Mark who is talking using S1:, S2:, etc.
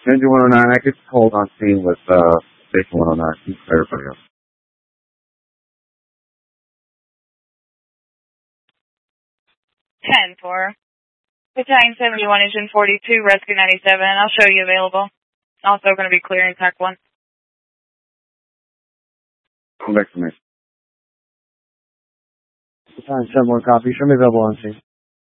S1: Engine 109, I could hold on scene with Station 109. Keep everybody else.
S2: 10-4. Battalion 71, Engine 42, Rescue 97. I'll show you available. Also going to be clearing Tac 1.
S1: Come back to me.
S3: Battalion 71, copy. Show me available on scene.